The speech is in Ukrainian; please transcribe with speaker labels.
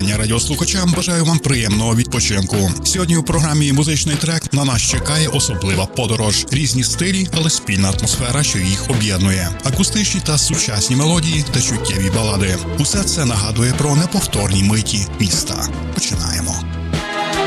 Speaker 1: вітання радіослухачам. Бажаю вам приємного відпочинку. Сьогодні у програмі «Музичний трек» на нас чекає особлива подорож. Різні стилі, але спільна атмосфера, що їх об'єднує. Акустичні та сучасні мелодії та чуттєві балади. Усе це нагадує про неповторні миті міста. Починаємо.